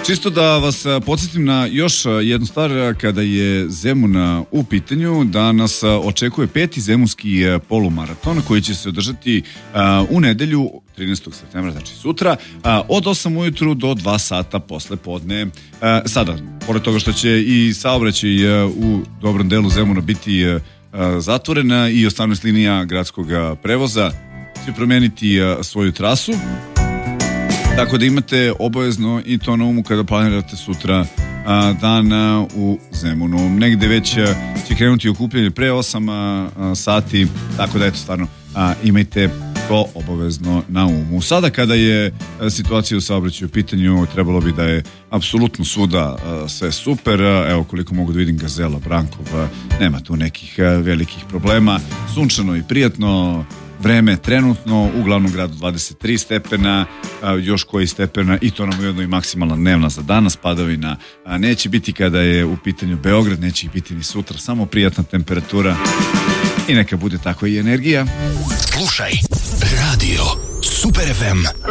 Čisto da vas podsjetim na još jednu stvar, kada je Zemun u pitanju, da nas očekuje 5. zemunski polumaraton koji će se održati u nedelju 13. septembra, znači sutra, od 8 ujutru do 2 sata posle podne. Sada, pored toga što će i saobraćaj u dobrom delu Zemuna biti zatvorena i 18 linija gradskog prevoza će promeniti svoju trasu. Tako da imate obavezno i to na umu kada planirate sutra dan u Zemunu. Negde već će krenuti okupljanje pre 8 sati, tako da eto stvarno imajte to obavezno na umu. Sada kada je situacija u saobraćaju u pitanju, trebalo bi da je apsolutno svuda sve super. Evo koliko mogu da vidim, Gazela, Brankov, nema tu nekih velikih problema. Sunčano i prijatno vreme trenutno, u glavnom gradu 23 stepena, još koji stepena i to nam ujedno i maksimalna dnevna za danas, padavina neće biti kada je u pitanju Beograd, neće ih biti ni sutra, samo prijatna temperatura i neka bude tako i energija. Slušaj Radio Super FM.